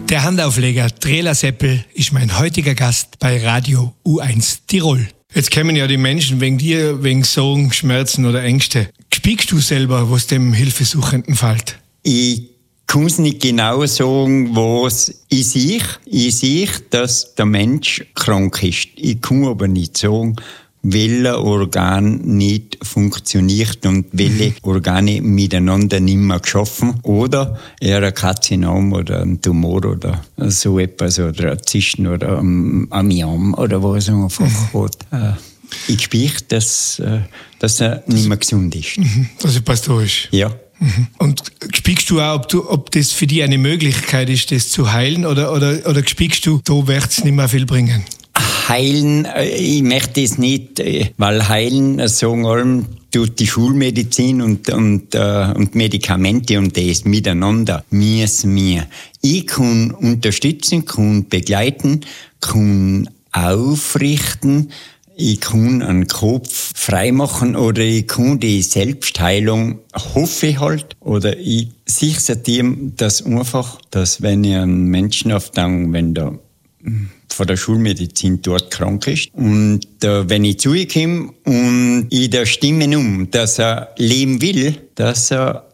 Der Handaufleger Trela Seppel ist mein heutiger Gast bei Radio U1 Tirol. Jetzt kommen ja die Menschen wegen dir, wegen Sorgen, Schmerzen oder Ängste. Spiegst du selber, was dem Hilfesuchenden fällt? Ich kann es nicht genau sagen, was ich sehe. Ich sehe, dass der Mensch krank ist. Ich kann aber nicht sagen, welches Organ nicht funktioniert und welche Organe miteinander nicht mehr geschaffen. Oder er ein Karzinom oder ein Tumor oder so etwas oder ein Zischen oder ein Amiam oder was einfach hat. Ich spüre, dass er nicht mehr gesund ist. Also pathologisch. Ja. Und spiegst du auch, ob das für dich eine Möglichkeit ist, das zu heilen oder spiegst du, da wird es nicht mehr viel bringen? Heilen, ich möchte es nicht, weil heilen, sagen allem, tut die Schulmedizin und Medikamente und das miteinander müssen wir. Ich kann unterstützen, kann begleiten, kann aufrichten, ich kann einen Kopf freimachen oder ich kann die Selbstheilung, hoffe ich halt, oder ich sehe dem, dass einfach, dass wenn ich einen Menschen wenn der von der Schulmedizin dort krank ist. Und wenn ich zu ihm komme und ich der Stimme dass er leben will, dass er